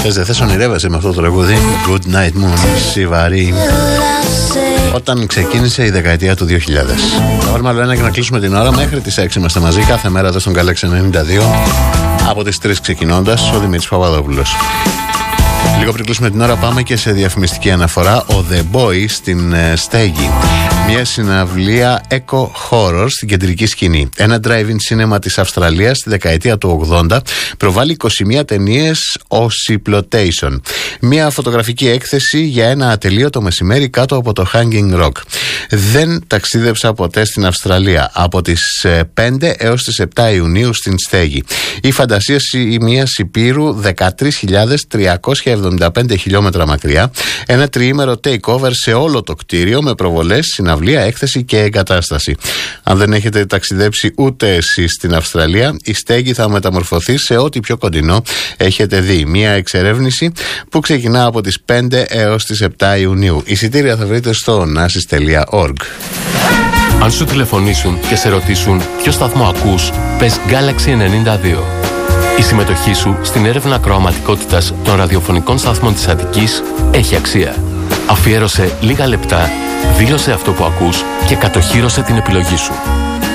Δεν θες, ονειρεύεσαι με αυτό το τραγούδι. Good Night Moon, Σιβαρή. Όταν ξεκίνησε η δεκαετία του 2000. Θα βάλουμε άλλο ένα και να κλείσουμε την ώρα. Μέχρι τις 6 είμαστε μαζί κάθε μέρα εδώ στον Galaxy 92. Από τις 3 ξεκινώντας, ο Δημήτρης Παπαδόπουλος. Λίγο πριν κλείσουμε την ώρα, πάμε και σε διαφημιστική αναφορά. Ο The Boy στην Στέγη. Μια συναυλία Eco Horror στην κεντρική σκηνή. Ένα drive-in cinema της Αυστραλίας στη δεκαετία του 80 προβάλλει 21 ταινίες Occiplotation. Μια φωτογραφική έκθεση για ένα ατελείωτο μεσημέρι κάτω από το Hanging Rock. Δεν ταξίδεψα ποτέ στην Αυστραλία. Από τις 5 έως τις 7 Ιουνίου στην Στέγη. Η φαντασίαση μιας υπήρου 13.375 χιλιόμετρα μακριά. Ένα τριήμερο takeover σε όλο το κτίριο με προβολές, συναυλία, έκθεση και εγκατάσταση. Αν δεν έχετε ταξιδέψει ούτε εσείς στην Αυστραλία, η Στέγη θα μεταμορφωθεί σε ό,τι πιο κοντινό έχετε δει. Μια εξερεύνηση που ξεκινά από τις 5 έως τις 7 Ιουνίου. Εισιτήρια θα βρείτε στο nasis.org. Αν σου τηλεφωνήσουν και σε ρωτήσουν ποιο σταθμό ακούς, πες Galaxy 92. Η συμμετοχή σου στην έρευνα ακροαματικότητας των ραδιοφωνικών σταθμών της Αττικής έχει αξία. Αφιέρωσε λίγα λεπτά, δήλωσε αυτό που ακούς και κατοχύρωσε την επιλογή σου.